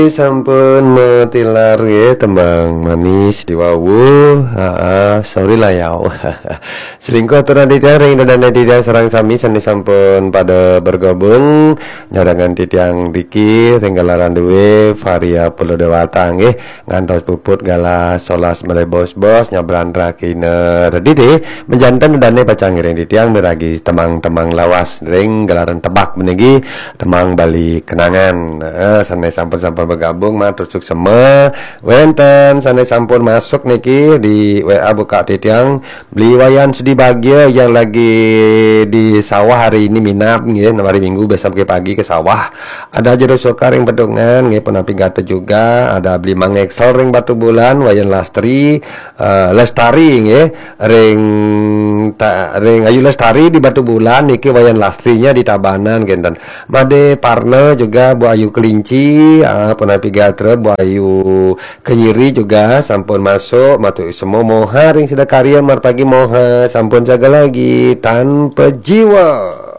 Sampun metilar ya tembang manis di wawu. Sorry lah ya. Selingkuh aturan tidak ring dan tidak serang sami sani sampun pada bergabung nyadangan titiang diki tinggalaran duwe varia pulau dewata nggih ngantos puput galas solas mele bos-bos nyabran rakine redide menjantan dane pacang ring titiang meragi temang-temang lawas ring galaran tebak menegi temang bali kenangan. Sanai sampun bergabung matur suksema wenten sanai sampun masuk niki di WA buka titiang beli wayan sedih bahagia yang lagi di sawah hari ini minap nggih hari Minggu besok pagi ke sawah ada jero sokar ring bedongan nggih penapi gata juga ada beli mang excel ring batu bulan wayan lastri lestari nggih ring ayu lestari di batu bulan niki wayan lastrinya di Tabanan genten made parna juga Bu Ayu kelinci penapi gatra Bu Ayu kenyiri juga sampun masuk matu semua moha ring sedekaria mar pagi moha sampun jaga lagi tanpa jiwa.